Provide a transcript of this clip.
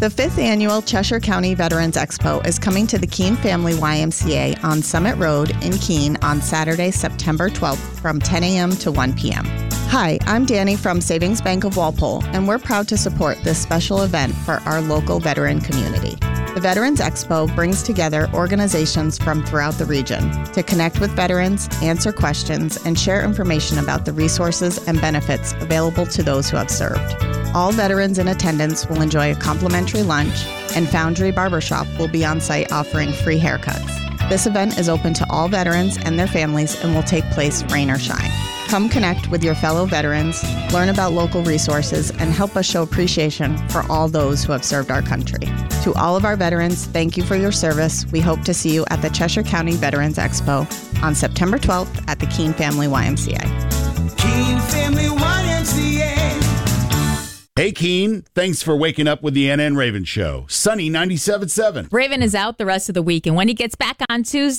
The 5th Annual Cheshire County Veterans Expo is coming to the Keene Family YMCA on Summit Road in Keene on Saturday, September 12th from 10 a.m. to 1 p.m. Hi, I'm Danny from Savings Bank of Walpole, and we're proud to support this special event for our local veteran community. The Veterans Expo brings together organizations from throughout the region to connect with veterans, answer questions, and share information about the resources and benefits available to those who have served. All veterans in attendance will enjoy a complimentary lunch, and Foundry Barbershop will be on site offering free haircuts. This event is open to all veterans and their families and will take place rain or shine. Come connect with your fellow veterans, learn about local resources, and help us show appreciation for all those who have served our country. To all of our veterans, thank you for your service. We hope to see you at the Cheshire County Veterans Expo on September 12th at the Keene Family YMCA. Keene Family YMCA. Hey, Keene, thanks for waking up with the Anna and Raven Show. Sunny 97.7. Raven is out the rest of the week, and when he gets back on Tuesday,